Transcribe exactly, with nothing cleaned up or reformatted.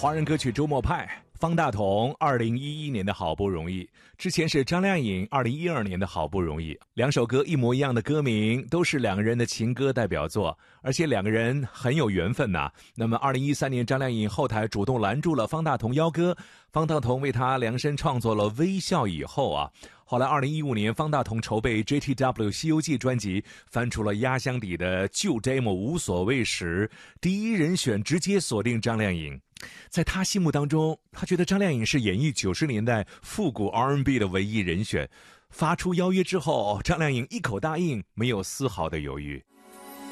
华人歌曲周末派，方大同二零一一年的好不容易，之前是张靓颖二零一二年的好不容易，两首歌一模一样的歌名，都是两个人的情歌代表作，而且两个人很有缘分呐、啊。那么二零一三年张靓颖后台主动拦住了方大同邀歌，方大同为她量身创作了《微笑》以后啊，后来二零一五年方大同筹备 J T W 西游记专辑，翻出了压箱底的旧 demo 无所谓时，第一人选直接锁定张靓颖。在他心目当中，他觉得张靓颖是演绎九十年代复古 R and B 的唯一人选。发出邀约之后，张靓颖一口答应，没有丝毫的犹豫。